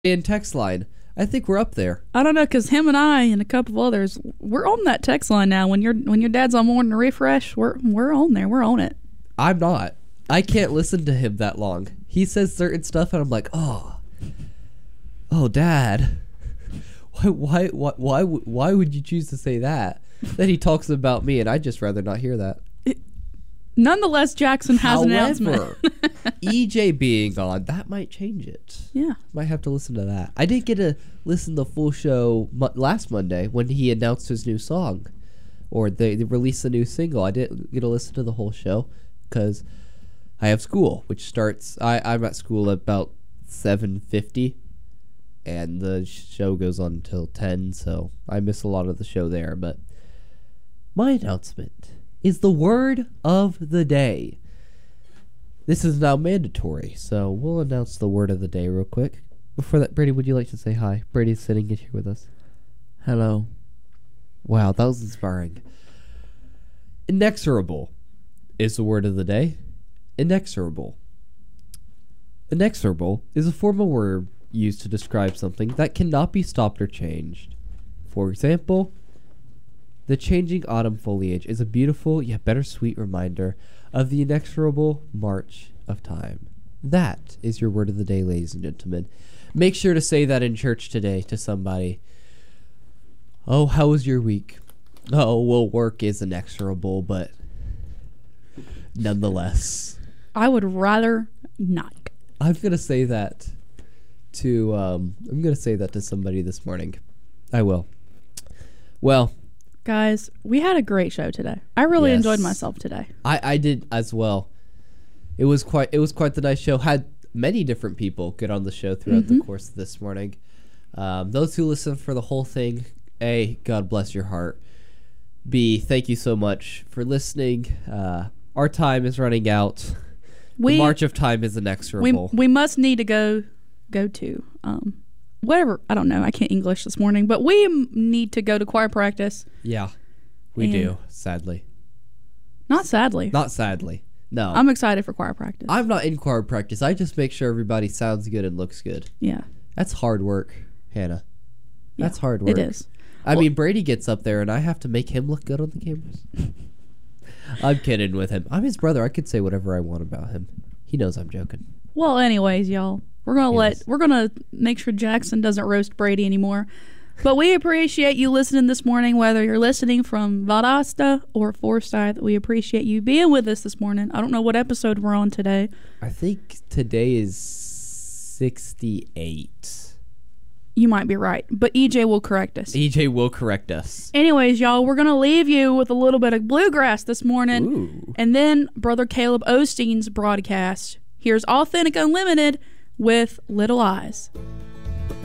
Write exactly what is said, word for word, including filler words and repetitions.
in text line. I think we're up there. I don't know, because him and I and a couple of others, we're on that text line now. When your when your dad's on morning refresh, we're we're on there. We're on it. I'm not. I can't listen to him that long. He says certain stuff, and I'm like, oh, oh, Dad, why, why, why, why, why would you choose to say that? Then he talks about me, and I'd just rather not hear that. It, nonetheless, Jackson has However, an announcement. E J being on, that might change it. Yeah. Might have to listen to that. I didn't get to listen to the full show mo- last Monday when he announced his new song. Or they, they released a new single. I didn't get to listen to the whole show because I have school, which starts... I, I'm at school at about seven fifty, and the show goes on until ten, so I miss a lot of the show there. But my announcement is the word of the day. This is now mandatory, so we'll announce the word of the day real quick. Before that, Brady, would you like to say hi? Brady's sitting in here with us. Hello. Wow, that was inspiring. Inexorable is the word of the day. Inexorable. Inexorable is a formal word used to describe something that cannot be stopped or changed. For example, the changing autumn foliage is a beautiful yet bittersweet reminder of the inexorable march of time. That is your word of the day, ladies and gentlemen. Make sure to say that in church today to somebody. Oh, how was your week? Oh, well, work is inexorable, but nonetheless. I would rather not. I'm going to say that to, um, I'm going to say that to somebody this morning. I will. Well. Guys, we had a great show today. I really yes. enjoyed myself today. I, I did as well. It was quite, it was quite the nice show. Had many different people get on the show throughout mm-hmm. the course of this morning. Um, those who listened for the whole thing, A, God bless your heart. B, thank you so much for listening. Uh, our time is running out. We, the march of time is inexorable. We, we must need to go go to um, whatever. I don't know. I can't English this morning, but we need to go to choir practice. Yeah, we and do, sadly. Not sadly. Not sadly. No. I'm excited for choir practice. I'm not in choir practice. I just make sure everybody sounds good and looks good. Yeah. That's hard work, Hannah. That's yeah, hard work. It is. I well, mean, Brady gets up there, and I have to make him look good on the cameras. I'm kidding with him. I'm his brother. I could say whatever I want about him. He knows I'm joking. Well, anyways, y'all, we're gonna yes. let we're gonna make sure Jackson doesn't roast Brady anymore. But we appreciate you listening this morning, whether you're listening from Valdosta or Forsyth. We appreciate you being with us this morning. I don't know what episode we're on today. I think today is sixty-eight. You might be right, but E J will correct us. E J will correct us. Anyways, y'all, we're going to leave you with a little bit of bluegrass this morning. Ooh. And then Brother Caleb Osteen's broadcast. Here's Authentic Unlimited with Little Eyes.